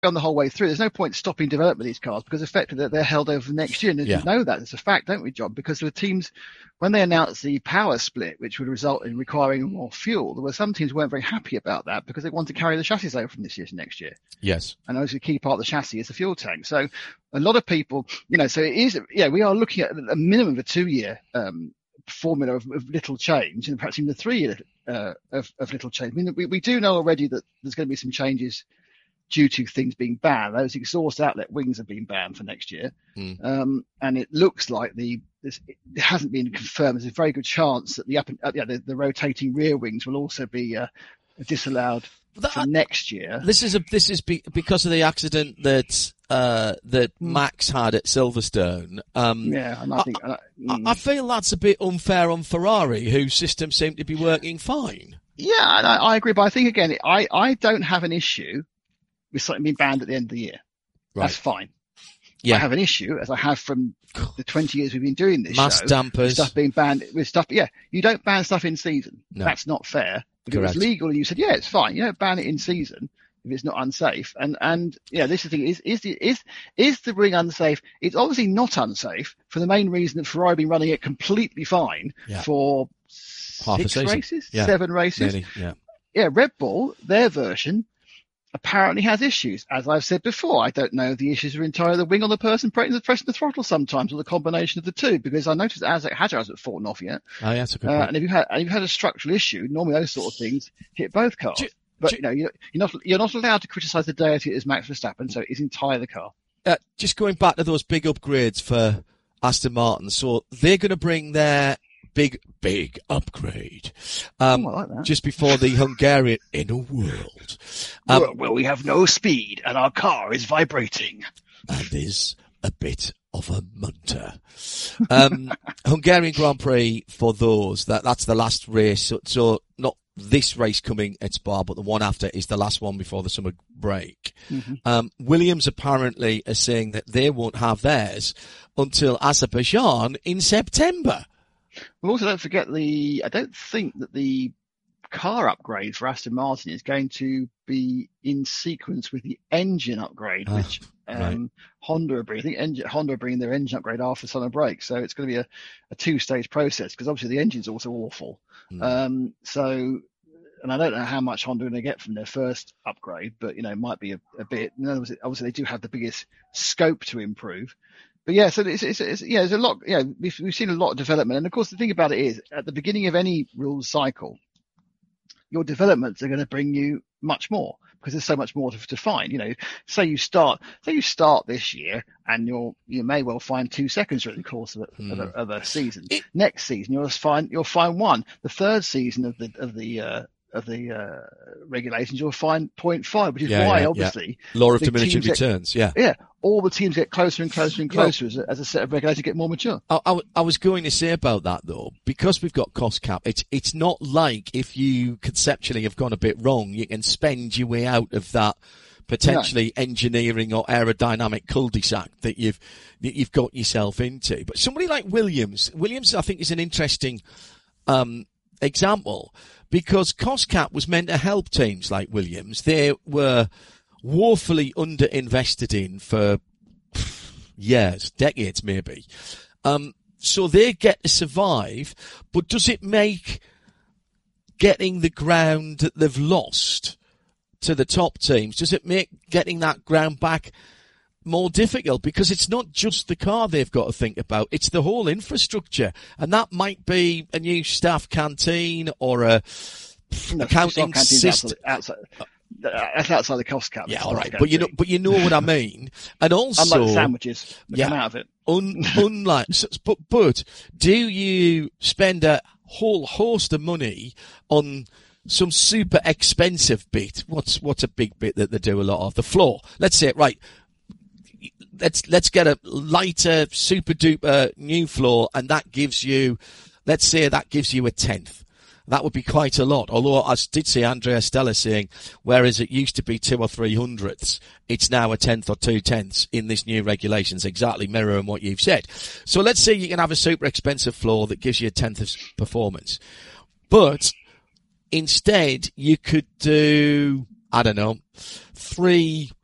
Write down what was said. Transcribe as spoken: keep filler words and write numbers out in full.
on the whole way through. There's no point stopping development of these cars because effectively they're held over the next year. And yeah. we know that. It's a fact, don't we, John? Because the teams, when they announced the power split, which would result in requiring more fuel, there were some teams who weren't very happy about that because they wanted to carry the chassis over from this year to next year. Yes. And obviously a key part of the chassis is the fuel tank. So a lot of people, you know, so it is, yeah, we are looking at a minimum of a two year, um, formula of, of little change, and perhaps even the three year, uh, of, of little change. I mean, we, we do know already that there's going to be some changes due to things being banned. Those exhaust outlet wings have been banned for next year. Mm. Um, and it looks like the, this, it hasn't been confirmed. There's a very good chance that the up and, uh, yeah, the, the rotating rear wings will also be, uh, disallowed that, for next year. This is a, this is be, because of the accident that, uh, that mm. Max had at Silverstone. Um, yeah, and I think, I, uh, mm. I feel that's a bit unfair on Ferrari, whose systems seem to be working fine. Yeah, and I, I agree, but I think again, I, I don't have an issue with something being banned at the end of the year. Right. That's fine. Yeah. I have an issue, as I have from the twenty years we've been doing this Mass show, dampers. Stuff being banned with stuff. Yeah, you don't ban stuff in season. No. That's not fair. If Correct. it was legal and you said, yeah, it's fine. You don't ban it in season if it's not unsafe. And, and, yeah, this is the thing. Is, is the, is, is the ring unsafe? It's obviously not unsafe for the main reason that Ferrari have been running it completely fine yeah. for half six a season. races, yeah. seven races. Nearly, yeah. Yeah, Red Bull, their version, apparently has issues. As I've said before, I don't know if the issues are entirely the wing or the person pressing the, pressing the throttle sometimes, or the combination of the two, because I noticed that Isaac Hadjar hasn't fallen off yet. Oh, yeah, that's a good uh, point. And if you've had, and if you've had a structural issue, normally those sort of things hit both cars. Do, but, do, you know, you're, you're not, you're not allowed to criticize the deity as Max Verstappen, so it's entirely the car. Uh, just going back to those big upgrades for Aston Martin. So they're going to bring their big, big upgrade, um, oh, I like that. just before the Hungarian inner world. Um, well, well, we have no speed and our car is vibrating. And is a bit of a munter. Um, Hungarian Grand Prix for those, that, that's the last race. So, so not this race coming at Spa, but the one after is the last one before the summer break. Mm-hmm. Um, Williams apparently are saying that they won't have theirs until Azerbaijan in September. Well, also don't forget the, I don't think that the car upgrade for Aston Martin is going to be in sequence with the engine upgrade, oh, which um, right. Honda are bringing. I think engine, Honda are bringing their engine upgrade after summer break. So it's going to be a, a two-stage process because obviously the engine's also awful. Mm. Um, so, and I don't know how much Honda are going to get from their first upgrade, but, you know, it might be a, a bit. In other words, obviously they do have the biggest scope to improve. But yeah, so it's, it's, it's, yeah, there's a lot, yeah, we've, we've seen a lot of development. And of course, the thing about it is at the beginning of any rules cycle, your developments are going to bring you much more because there's so much more to, to find. You know, say you start, say you start this year and you'll, you may well find two seconds during the course of a, mm. of a, of a season. It, Next season, you'll find, you'll find one. The third season of the, of the, uh, of the uh, regulations, you'll find zero point five, which is yeah, why, yeah, obviously, yeah. law of diminishing returns. Get, yeah, yeah, all the teams get closer and closer and closer well, as, a, as a set of regulations get more mature. I, I, I was going to say about that though, because we've got cost cap. It's it's not like if you conceptually have gone a bit wrong, you can spend your way out of that potentially no. engineering or aerodynamic cul-de-sac that you've that you've got yourself into. But somebody like Williams, Williams, I think is an interesting um example. Because cost cap was meant to help teams like Williams. They were woefully underinvested in for years, decades maybe. Um, so they get to survive, but does it make getting the ground that they've lost to the top teams, does it make getting that ground back more difficult? Because it's not just the car they've got to think about, it's the whole infrastructure. And that might be a new staff canteen or a no, accounting system. Outside, outside, that's outside the cost cap. Yeah, all right. But you know, but you know what I mean. And also, unlike the sandwiches that yeah, come out of it. Un, unlike, but, but do you spend a whole host of money on some super expensive bit? What's, what's a big bit that they do a lot of? The floor. Let's say, right, let's, let's get a lighter, super duper new floor, and that gives you, let's say that gives you a tenth. That would be quite a lot. Although I did see Andrea Stella saying, whereas it used to be two or three hundredths, it's now a tenth or two tenths in this new regulations, exactly mirroring what you've said. So let's say you can have a super expensive floor that gives you a tenth of performance. But instead, you could do, I don't know, three